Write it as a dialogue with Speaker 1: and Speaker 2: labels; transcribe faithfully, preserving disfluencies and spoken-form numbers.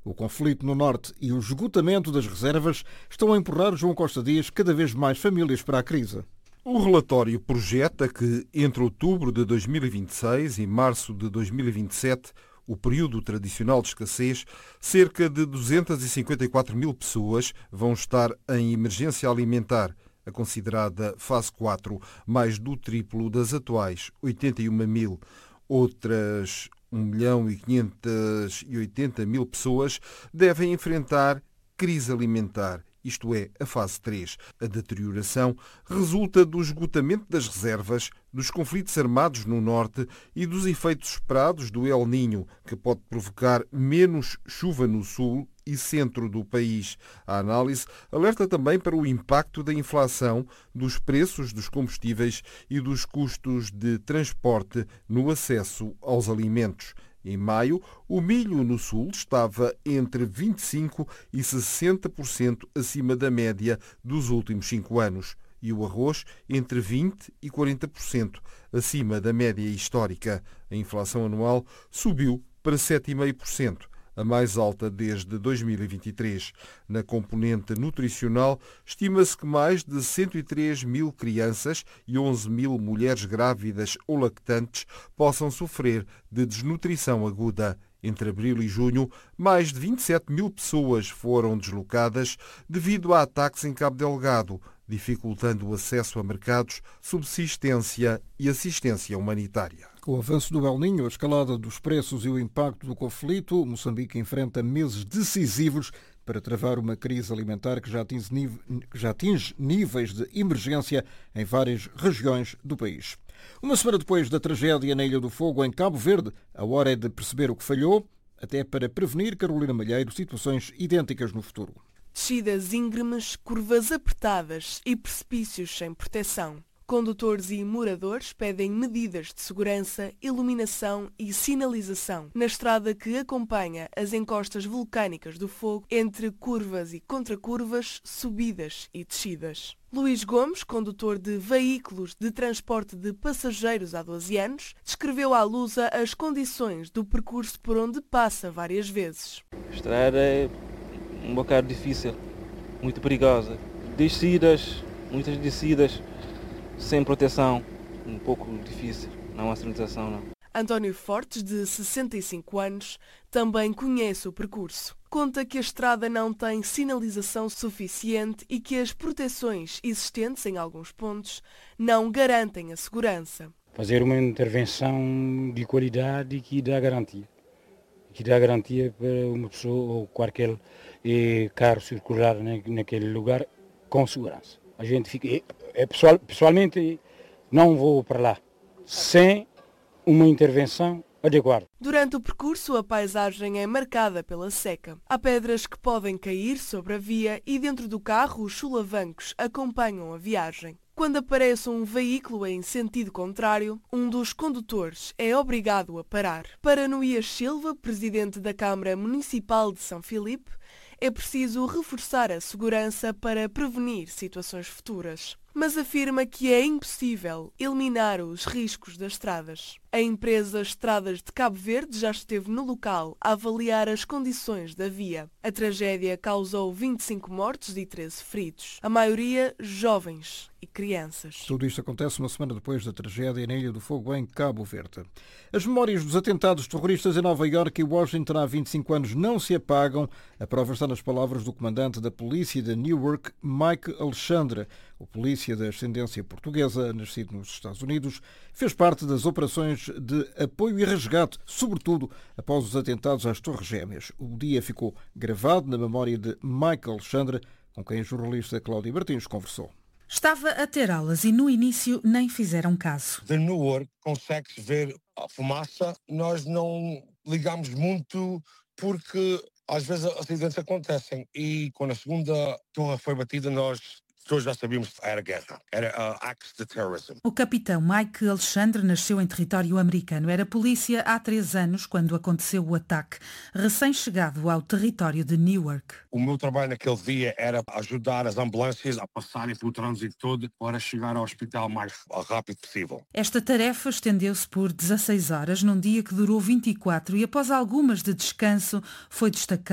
Speaker 1: O conflito no norte e o esgotamento das reservas estão a empurrar João Costa Dias cada vez mais famílias para a crise.
Speaker 2: O relatório projeta que entre outubro de dois mil e vinte e seis e março de dois mil e vinte e sete, o período tradicional de escassez, cerca de duzentas e cinquenta e quatro mil pessoas vão estar em emergência alimentar, a considerada fase quatro, mais do triplo das atuais oitenta e uma mil. Outras um milhão e quinhentas e oitenta mil pessoas devem enfrentar crise alimentar, isto é, a fase três. A deterioração resulta do esgotamento das reservas, dos conflitos armados no norte e dos efeitos esperados do El Niño, que pode provocar menos chuva no sul e centro do país. A análise alerta também para o impacto da inflação, dos preços dos combustíveis e dos custos de transporte no acesso aos alimentos. Em maio, o milho no sul estava entre vinte e cinco por cento e sessenta por cento acima da média dos últimos cinco anos e o arroz entre vinte por cento e quarenta por cento acima da média histórica. A inflação anual subiu para sete vírgula cinco por cento. A mais alta desde dois mil e vinte e três. Na componente nutricional, estima-se que mais de cento e três mil crianças e onze mil mulheres grávidas ou lactantes possam sofrer de desnutrição aguda. Entre abril e junho, mais de vinte e sete mil pessoas foram deslocadas devido a ataques em Cabo Delgado, dificultando o acesso a mercados, subsistência e assistência humanitária.
Speaker 1: Com o avanço do El Niño, a escalada dos preços e o impacto do conflito, Moçambique enfrenta meses decisivos para travar uma crise alimentar que já atinge, nível, já atinge níveis de emergência em várias regiões do país. Uma semana depois da tragédia na Ilha do Fogo, em Cabo Verde, a hora é de perceber o que falhou, até para prevenir, Carolina Malheiro, situações idênticas no futuro.
Speaker 3: Descidas íngremes, curvas apertadas e precipícios sem proteção. Condutores e moradores pedem medidas de segurança, iluminação e sinalização na estrada que acompanha as encostas vulcânicas do fogo entre curvas e contracurvas, subidas e descidas. Luís Gomes, condutor de veículos de transporte de passageiros há doze anos, descreveu à Lusa as condições do percurso por onde passa várias vezes.
Speaker 4: A estrada é um bocado difícil, muito perigosa. Descidas, muitas descidas, sem proteção, um pouco difícil, não há sinalização não.
Speaker 3: António Fortes, de sessenta e cinco anos, também conhece o percurso. Conta que a estrada não tem sinalização suficiente e que as proteções existentes em alguns pontos não garantem a segurança.
Speaker 5: Fazer uma intervenção de qualidade que dá garantia. Que dá garantia para uma pessoa ou qualquer carro circular naquele lugar com segurança. A gente fica, é, pessoal, pessoalmente não vou para lá sem uma intervenção adequada.
Speaker 3: Durante o percurso, a paisagem é marcada pela seca. Há pedras que podem cair sobre a via e dentro do carro os solavancos acompanham a viagem. Quando aparece um veículo em sentido contrário, um dos condutores é obrigado a parar. Para Noías Silva, presidente da Câmara Municipal de São Filipe, é preciso reforçar a segurança para prevenir situações futuras. Mas afirma que é impossível eliminar os riscos das estradas. A empresa Estradas de Cabo Verde já esteve no local a avaliar as condições da via. A tragédia causou vinte e cinco mortes e treze feridos, a maioria jovens e crianças.
Speaker 1: Tudo isto acontece uma semana depois da tragédia na Ilha do Fogo, em Cabo Verde. As memórias dos atentados terroristas em Nova Iorque e Washington há vinte e cinco anos não se apagam. A prova está nas palavras do comandante da polícia de Newark, Mike Alexandre. O polícia de ascendência portuguesa, nascido nos Estados Unidos, fez parte das operações de apoio e resgate, sobretudo após os atentados às Torres Gêmeas. O dia ficou gravado na memória de Mike Alexandre, com quem a jornalista Cláudia Martins conversou.
Speaker 6: Estava a ter aulas e no início nem fizeram caso.
Speaker 7: De Newark consegue-se ver a fumaça. Nós não ligamos muito porque às vezes acidentes acontecem e quando a segunda torre foi batida nós todos já sabíamos que era guerra, era uh, acts de terrorismo.
Speaker 6: O capitão Mike Alexandre nasceu em território americano. Era polícia há três anos quando aconteceu o ataque, recém-chegado ao território de Newark.
Speaker 7: O meu trabalho naquele dia era ajudar as ambulâncias a passarem pelo trânsito todo para chegar ao hospital o mais rápido possível.
Speaker 6: Esta tarefa estendeu-se por dezasseis horas num dia que durou vinte e quatro e após algumas de descanso foi destacado